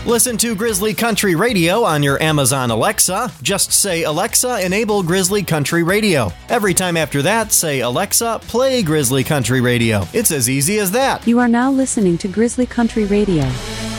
Listen to Grizzly Country Radio on your Amazon Alexa. Just say, Alexa, enable Grizzly Country Radio. Every time after that, say, Alexa, play Grizzly Country Radio. It's as easy as that. You are now listening to Grizzly Country Radio.